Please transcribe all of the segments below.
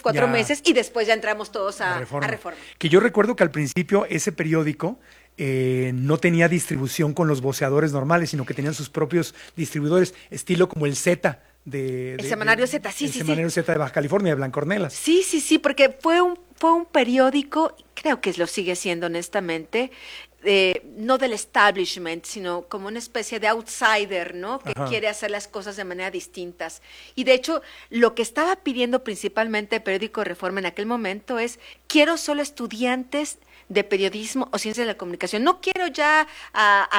4 meses, y después ya entramos todos a Reforma. Que yo recuerdo que al principio ese periódico no tenía distribución con los voceadores normales, sino que tenían sus propios distribuidores, estilo como el Z. El semanario Z, sí. El semanario Z de Baja California, de Blancornelas. Sí, porque fue un periódico, creo que lo sigue siendo honestamente, no del establishment, sino como una especie de outsider, ¿no? Que quiere hacer las cosas de manera distintas. Y de hecho, lo que estaba pidiendo principalmente el periódico Reforma en aquel momento es: quiero solo estudiantes de periodismo o ciencia de la comunicación. No quiero ya a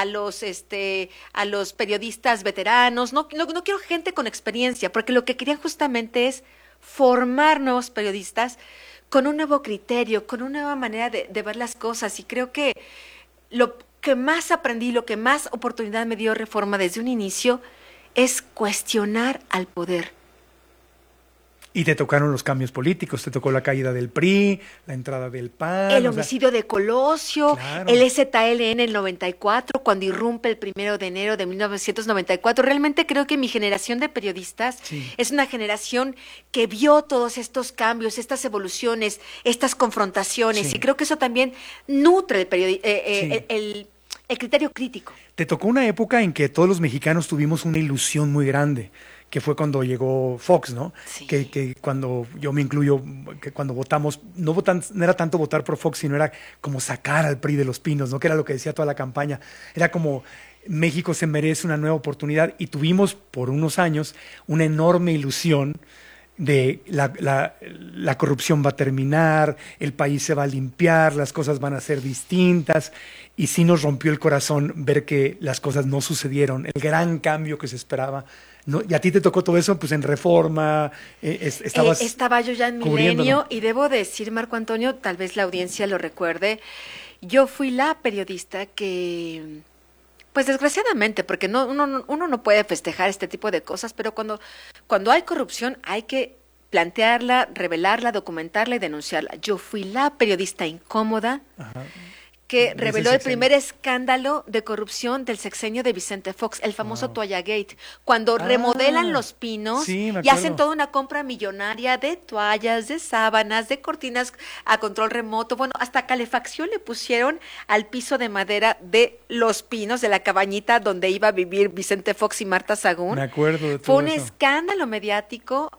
los periodistas veteranos, no quiero gente con experiencia, porque lo que querían justamente es formar nuevos periodistas con un nuevo criterio, con una nueva manera de ver las cosas. Y creo que lo que más aprendí, lo que más oportunidad me dio Reforma desde un inicio es cuestionar al poder. Y te tocaron los cambios políticos, te tocó la caída del PRI, la entrada del PAN. El homicidio de Colosio, claro. El EZLN en el 94, cuando irrumpe el 1 de enero de 1994. Realmente creo que mi generación de periodistas es una generación que vio todos estos cambios, estas evoluciones, estas confrontaciones, y creo que eso también nutre el criterio crítico. Te tocó una época en que todos los mexicanos tuvimos una ilusión muy grande, que fue cuando llegó Fox, ¿no? Sí. Que cuando, yo me incluyo, que cuando votamos, no era tanto votar por Fox, sino era como sacar al PRI de los pinos, ¿no? Que era lo que decía toda la campaña. Era como: México se merece una nueva oportunidad, y tuvimos por unos años una enorme ilusión de la corrupción va a terminar, el país se va a limpiar, las cosas van a ser distintas, y sí nos rompió el corazón ver que las cosas no sucedieron, el gran cambio que se esperaba. ¿No? Y a ti te tocó todo eso, pues en Reforma, estaba yo ya en Milenio, y debo decir, Marco Antonio, tal vez la audiencia lo recuerde, yo fui la periodista que, pues desgraciadamente, porque uno no puede festejar este tipo de cosas, pero cuando hay corrupción hay que plantearla, revelarla, documentarla y denunciarla. Yo fui la periodista incómoda que reveló el primer escándalo de corrupción del sexenio de Vicente Fox, el famoso Toalla Gate, cuando remodelan Los Pinos y hacen toda una compra millonaria de toallas, de sábanas, de cortinas a control remoto, bueno, hasta calefacción le pusieron al piso de madera de Los Pinos, de la cabañita donde iba a vivir Vicente Fox y Marta Sagún. Me acuerdo de todo. Fue un escándalo mediático,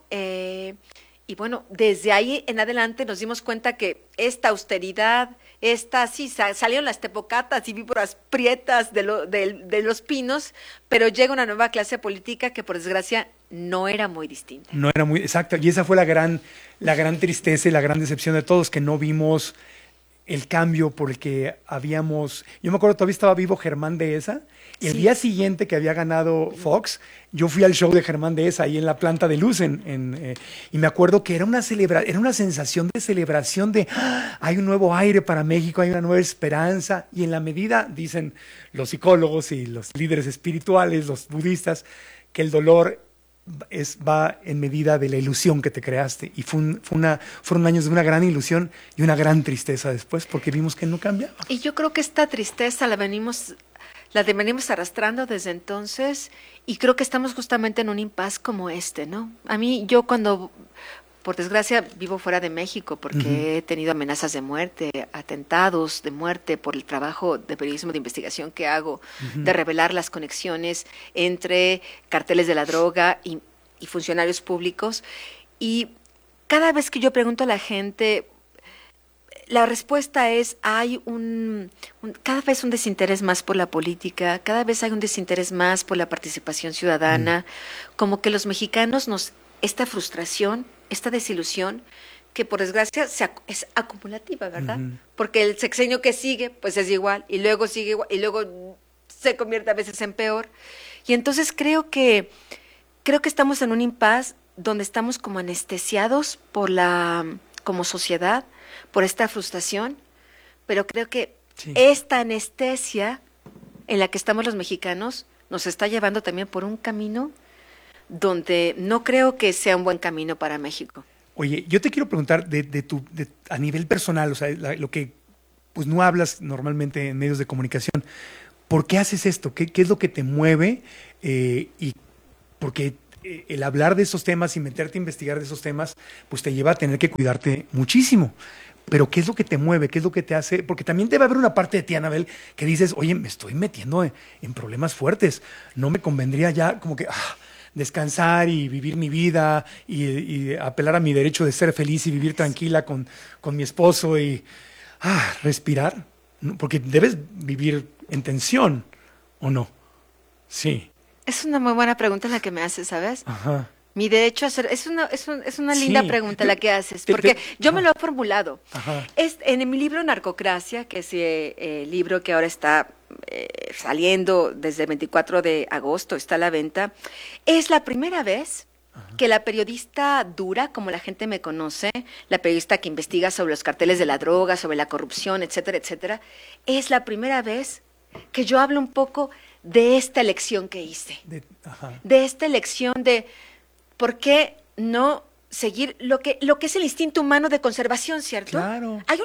y bueno, desde ahí en adelante nos dimos cuenta que esta austeridad, salieron las tepocatas y víboras prietas de Los Pinos, pero llega una nueva clase política que por desgracia no era muy distinta. No era muy, exacto, y esa fue la gran tristeza y la gran decepción de todos, que no vimos el cambio por el que habíamos... Yo me acuerdo, todavía estaba vivo Germán Dehesa, y el día siguiente que había ganado Fox, yo fui al show de Germán Dehesa ahí en la Planta de Luz, y me acuerdo que era una sensación de celebración de hay un nuevo aire para México, hay una nueva esperanza, y en la medida, dicen los psicólogos y los líderes espirituales, los budistas, que el dolor va en medida de la ilusión que te creaste, y fueron años de una gran ilusión y una gran tristeza después, porque vimos que no cambiaba. Y yo creo que esta tristeza la venimos arrastrando desde entonces, y creo que estamos justamente en un impasse como este, ¿no? A mí, yo cuando, por desgracia, vivo fuera de México porque he tenido amenazas de muerte, atentados de muerte por el trabajo de periodismo de investigación que hago, de revelar las conexiones entre carteles de la droga y funcionarios públicos. Y cada vez que yo pregunto a la gente, la respuesta es: hay cada vez un desinterés más por la política, cada vez hay un desinterés más por la participación ciudadana, como que los mexicanos esta frustración, esta desilusión, que por desgracia es acumulativa, ¿verdad? Porque el sexenio que sigue, pues es igual, y luego sigue igual, y luego se convierte a veces en peor. Y entonces creo que estamos en un impasse donde estamos como anestesiados como sociedad, por esta frustración, pero creo que esta anestesia en la que estamos los mexicanos nos está llevando también por un camino donde no creo que sea un buen camino para México. Oye, yo te quiero preguntar a nivel personal, o sea, lo que pues no hablas normalmente en medios de comunicación, ¿por qué haces esto? ¿Qué es lo que te mueve? Y porque el hablar de esos temas y meterte a investigar de esos temas, pues te lleva a tener que cuidarte muchísimo. Pero ¿qué es lo que te mueve? ¿Qué es lo que te hace? Porque también debe haber una parte de ti, Anabel, que dices, oye, me estoy metiendo en problemas fuertes. No me convendría ya como que descansar y vivir mi vida y apelar a mi derecho de ser feliz y vivir tranquila con mi esposo y respirar. ¿No? Porque debes vivir en tensión, ¿o no? Sí. Es una muy buena pregunta la que me haces, ¿sabes? Ajá. Mi derecho a ser, es una Sí. linda pregunta la que haces, porque yo me ajá. lo he formulado. Ajá. En mi libro Narcocracia, que es el libro que ahora está saliendo desde el 24 de agosto, está a la venta, es la primera vez que la periodista dura, como la gente me conoce, la periodista que investiga sobre los carteles de la droga, sobre la corrupción, etcétera, etcétera, es la primera vez que yo hablo un poco de esta elección que hice, Ajá. de esta elección de por qué no seguir lo que es el instinto humano de conservación, ¿cierto? Claro. Hay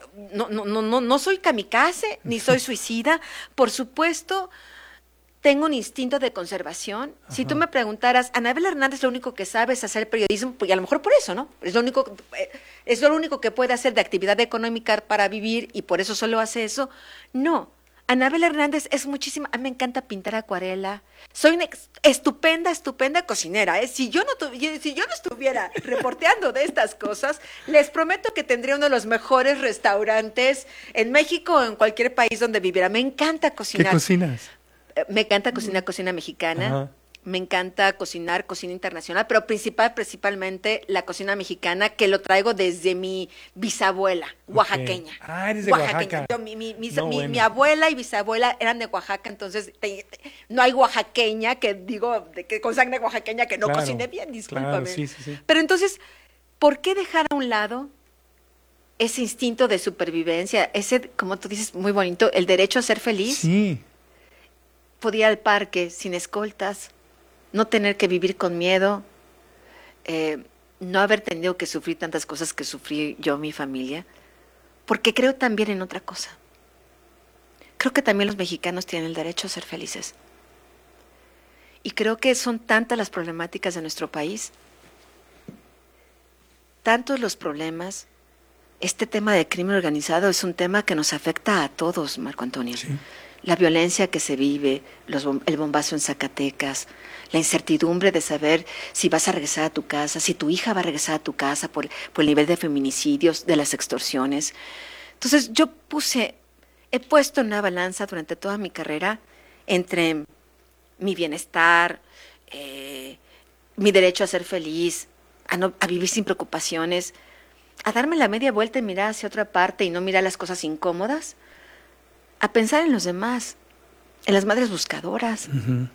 no soy kamikaze, ni soy suicida, por supuesto. Tengo un instinto de conservación. Ajá. Si tú me preguntaras, Anabel Hernández lo único que sabe es hacer periodismo, pues a lo mejor por eso, ¿no? Es lo único que puede hacer de actividad económica para vivir y por eso solo hace eso. No. Anabel Hernández es muchísima. A mí me encanta pintar acuarela. Soy una estupenda cocinera. ¿Eh? Si yo no estuviera reporteando de estas cosas, les prometo que tendría uno de los mejores restaurantes en México o en cualquier país donde viviera. Me encanta cocinar. ¿Qué cocinas? Me encanta cocinar cocina mexicana. Ajá. Me encanta cocinar cocina internacional, pero principalmente la cocina mexicana, que lo traigo desde mi bisabuela, oaxaqueña. Ah, eres de Oaxaca. Yo, mi abuela y bisabuela eran de Oaxaca, entonces no hay oaxaqueña que con sangre oaxaqueña que no Claro, cocine bien, discúlpame. claro, sí. Pero entonces, ¿por qué dejar a un lado ese instinto de supervivencia, ese, como tú dices, muy bonito, el derecho a ser feliz? Sí. Podía ir al parque sin escoltas, no tener que vivir con miedo, no haber tenido que sufrir tantas cosas que sufrí yo, mi familia, porque creo también en otra cosa. Creo que también los mexicanos tienen el derecho a ser felices. Y creo que son tantas las problemáticas de nuestro país, tantos los problemas. Este tema de crimen organizado es un tema que nos afecta a todos, Marco Antonio. Sí. La violencia que se vive, el bombazo en Zacatecas, la incertidumbre de saber si vas a regresar a tu casa, si tu hija va a regresar a tu casa por el nivel de feminicidios, de las extorsiones. Entonces he puesto en una balanza durante toda mi carrera entre mi bienestar, mi derecho a ser feliz, a vivir sin preocupaciones, a darme la media vuelta y mirar hacia otra parte y no mirar las cosas incómodas, a pensar en los demás, en las madres buscadoras. Uh-huh.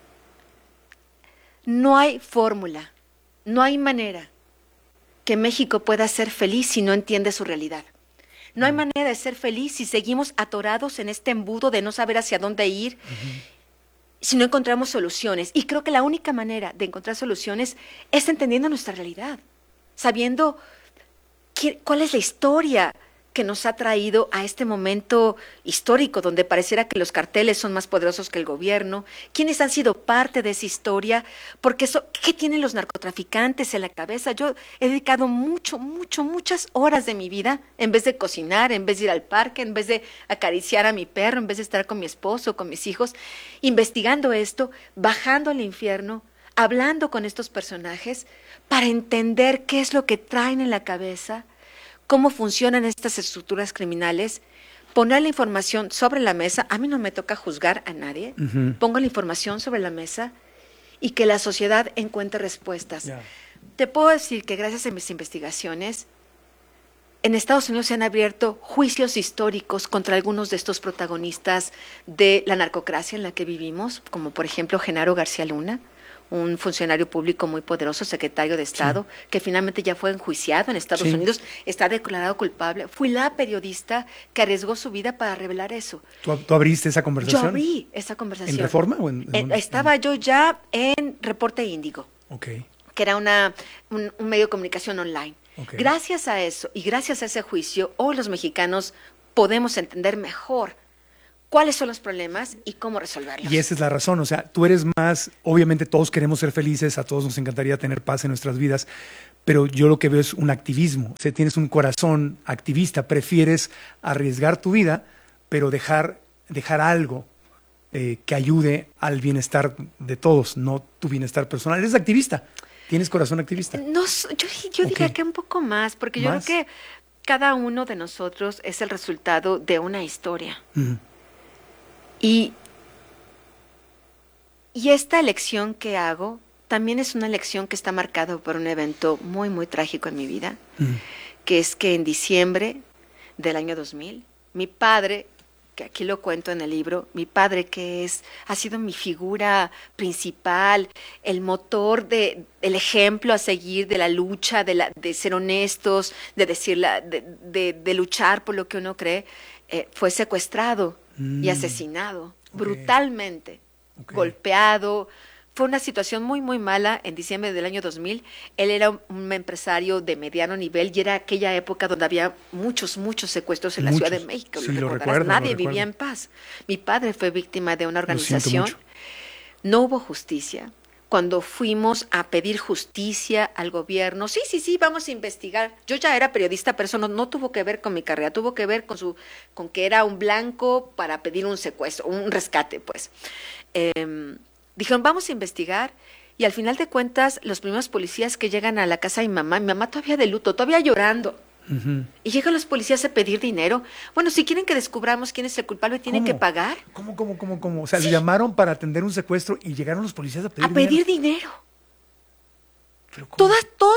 No hay fórmula, no hay manera que México pueda ser feliz si no entiende su realidad. No hay manera de ser feliz si seguimos atorados en este embudo de no saber hacia dónde ir, si no encontramos soluciones. Y creo que la única manera de encontrar soluciones es entendiendo nuestra realidad, sabiendo cuál es la historia que nos ha traído a este momento histórico donde pareciera que los carteles son más poderosos que el gobierno, quiénes han sido parte de esa historia, porque ¿qué tienen los narcotraficantes en la cabeza? Yo he dedicado muchas horas de mi vida, en vez de cocinar, en vez de ir al parque, en vez de acariciar a mi perro, en vez de estar con mi esposo, con mis hijos, investigando esto, bajando al infierno, hablando con estos personajes para entender qué es lo que traen en la cabeza, cómo funcionan estas estructuras criminales, poner la información sobre la mesa. A mí no me toca juzgar a nadie. Uh-huh. Pongo la información sobre la mesa y que la sociedad encuentre respuestas. Yeah. Te puedo decir que gracias a mis investigaciones, en Estados Unidos se han abierto juicios históricos contra algunos de estos protagonistas de la narcocracia en la que vivimos, como por ejemplo Genaro García Luna, un funcionario público muy poderoso, secretario de Estado, sí, que finalmente ya fue enjuiciado en Estados sí. Unidos, está declarado culpable. Fui la periodista que arriesgó su vida para revelar eso. ¿Tú abriste esa conversación? Yo abrí esa conversación. ¿En Reforma o estaba yo ya en Reporte Índigo, okay, que era un medio de comunicación online. Okay. Gracias a eso y gracias a ese juicio, hoy los mexicanos podemos entender mejor cuáles son los problemas y cómo resolverlos. Y esa es la razón, o sea, tú eres más, obviamente todos queremos ser felices, a todos nos encantaría tener paz en nuestras vidas, pero yo lo que veo es un activismo, o sea, tienes un corazón activista, prefieres arriesgar tu vida, pero dejar algo que ayude al bienestar de todos, no tu bienestar personal. Eres activista, tienes corazón activista. No, yo diría que un poco más, porque yo creo que cada uno de nosotros es el resultado de una historia. Y esta elección que hago también es una elección que está marcada por un evento muy, muy trágico en mi vida, que es que en diciembre del año 2000, mi padre, que aquí lo cuento en el libro, mi padre ha sido mi figura principal, el motor el ejemplo a seguir de la lucha, de ser honestos, de luchar por lo que uno cree, fue secuestrado y asesinado brutalmente, golpeado. Fue una situación muy, muy mala en diciembre del año 2000. Él era un empresario de mediano nivel y era aquella época donde había muchos secuestros en la Ciudad de México. Sí, lo recuerdo. Nadie vivía en paz. Mi padre fue víctima de una organización. No hubo justicia. Cuando fuimos a pedir justicia al gobierno, sí, vamos a investigar. Yo ya era periodista, pero eso no tuvo que ver con mi carrera, tuvo que ver con que era un blanco para pedir un secuestro, un rescate, pues. Dijeron, vamos a investigar, y al final de cuentas, los primeros policías que llegan a la casa de mi mamá todavía de luto, todavía llorando, y llegan los policías a pedir dinero. Bueno, si quieren que descubramos quién es el culpable, tienen que pagar. ¿Cómo? O sea, le llamaron para atender un secuestro y llegaron los policías a pedir dinero. Todos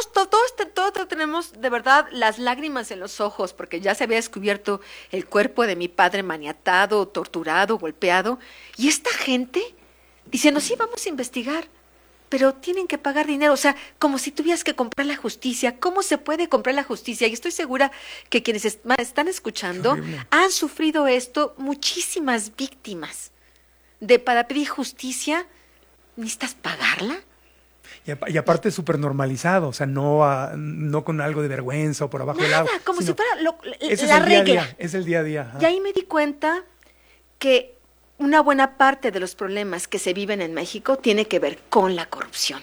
tenemos de verdad las lágrimas en los ojos, porque ya se había descubierto el cuerpo de mi padre maniatado, torturado, golpeado, y esta gente diciendo, sí, vamos a investigar, pero tienen que pagar dinero. O sea, como si tuvieras que comprar la justicia. ¿Cómo se puede comprar la justicia? Y estoy segura que quienes están escuchando han sufrido esto, muchísimas víctimas. Para pedir justicia, ¿necesitas pagarla? Y aparte es súper normalizado, o sea, no con algo de vergüenza o por abajo del agua. Nada, como si fuera la regla. Es el día a día. Y ahí me di cuenta que una buena parte de los problemas que se viven en México tiene que ver con la corrupción.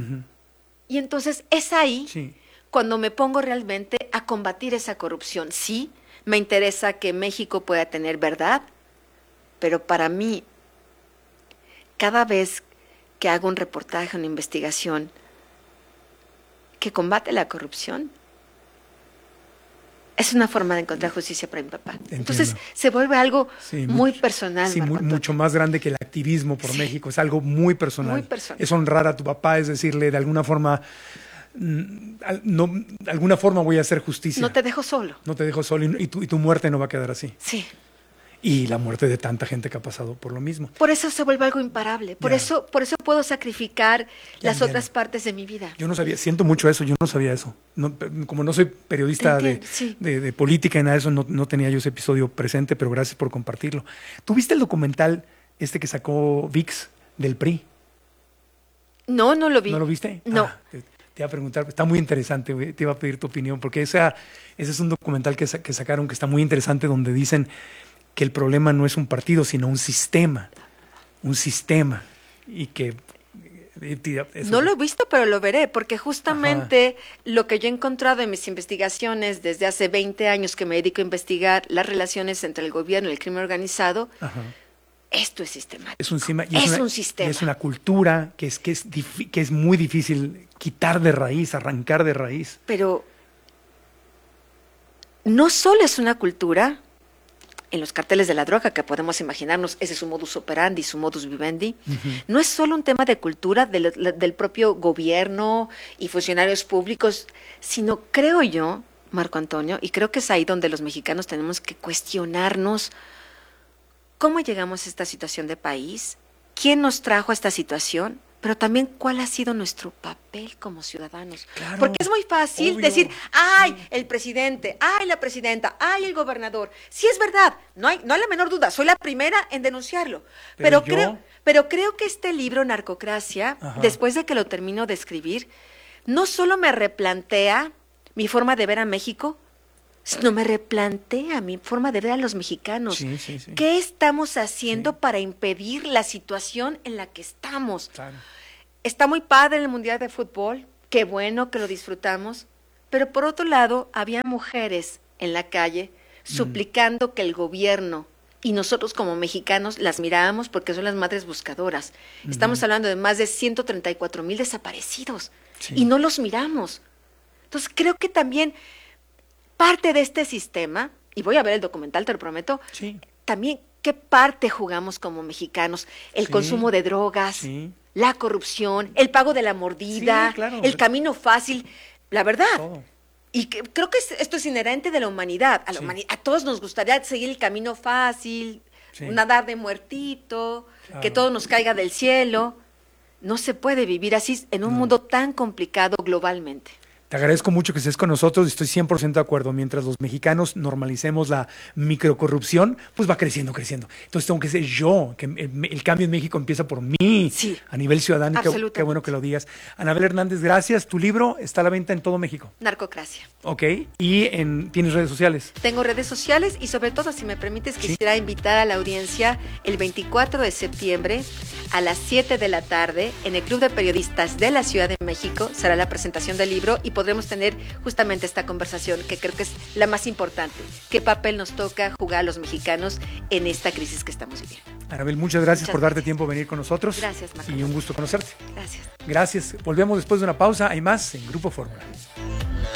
Y entonces es ahí cuando me pongo realmente a combatir esa corrupción. Sí, me interesa que México pueda tener verdad, pero para mí, cada vez que hago un reportaje, una investigación que combate la corrupción, es una forma de encontrar justicia para mi papá. Entiendo. Entonces se vuelve algo muy personal. Sí, mucho más grande que el activismo por México. Es algo muy personal. Muy personal. Es honrar a tu papá, es decirle de alguna forma, de alguna forma voy a hacer justicia. No te dejo solo. No te dejo solo y tu muerte no va a quedar así. Sí. Y la muerte de tanta gente que ha pasado por lo mismo. Por eso se vuelve algo imparable. Por eso puedo sacrificar las otras partes de mi vida. Yo no sabía, siento mucho eso, yo no sabía eso. Como no soy periodista de política y nada de eso, no tenía yo ese episodio presente, pero gracias por compartirlo. ¿Tú viste el documental que sacó ViX del PRI? No lo vi. ¿No lo viste? No. Te iba a preguntar, está muy interesante, te iba a pedir tu opinión, porque ese es un documental que sacaron que está muy interesante, donde dicen que el problema no es un partido, sino un sistema, y que... No lo he visto, pero lo veré, porque justamente lo que yo he encontrado en mis investigaciones desde hace 20 años que me dedico a investigar las relaciones entre el gobierno y el crimen organizado, esto es sistemático. Es un sistema. Y es una cultura que es muy difícil quitar de raíz, arrancar de raíz. Pero no solo es una cultura. En los carteles de la droga, que podemos imaginarnos, ese es su modus operandi, su modus vivendi, no es solo un tema de cultura del propio gobierno y funcionarios públicos, sino, creo yo, Marco Antonio, y creo que es ahí donde los mexicanos tenemos que cuestionarnos cómo llegamos a esta situación de país, quién nos trajo a esta situación, pero también cuál ha sido nuestro papel como ciudadanos. Claro, porque es muy fácil decir, ¡ay, el presidente! ¡Ay, la presidenta! ¡Ay, el gobernador! Sí, es verdad, no hay la menor duda, soy la primera en denunciarlo. Pero creo que este libro, Narcocracia, después de que lo termino de escribir, no solo me replantea mi forma de ver a México, sino me replantea mi forma de ver a los mexicanos. Sí, sí, sí. ¿Qué estamos haciendo Sí. para impedir la situación en la que estamos? Claro. Está muy padre el Mundial de Fútbol, qué bueno que lo disfrutamos, pero por otro lado había mujeres en la calle suplicando que el gobierno y nosotros como mexicanos las mirábamos porque son las madres buscadoras. Estamos hablando de más de 134,000 desaparecidos Sí. y no los miramos. Entonces creo que también parte de este sistema, y voy a ver el documental, te lo prometo, Sí. también qué parte jugamos como mexicanos, el Sí. consumo de drogas, Sí. la corrupción, el pago de la mordida, Sí, claro. el camino fácil, la verdad. Todo. Y creo que esto es inherente de la humanidad. A, Sí. a todos nos gustaría seguir el camino fácil, Sí. nadar de muertito, Claro. que todo nos caiga del cielo. No se puede vivir así en un No. mundo tan complicado globalmente. Te agradezco mucho que estés con nosotros y estoy 100% de acuerdo. Mientras los mexicanos normalicemos la microcorrupción, pues va creciendo, creciendo. Entonces tengo que ser yo, que el cambio en México empieza por mí, Sí. a nivel ciudadano. Qué Absolutamente. bueno que lo digas. Anabel Hernández, gracias. Tu libro está a la venta en todo México. Narcocracia. Ok. Y tienes redes sociales. Tengo redes sociales y sobre todo, si me permites, Sí. quisiera invitar a la audiencia el 24 de septiembre a las 7 de la tarde en el Club de Periodistas de la Ciudad de México. Será la presentación del libro y podremos tener justamente esta conversación que creo que es la más importante. ¿Qué papel nos toca jugar a los mexicanos en esta crisis que estamos viviendo? Anabel, muchas gracias Muchas por darte gracias. tiempo de venir con nosotros. Gracias, Marco. Y un gusto conocerte. Gracias. Gracias. Volvemos después de una pausa. Hay más en Grupo Fórmula.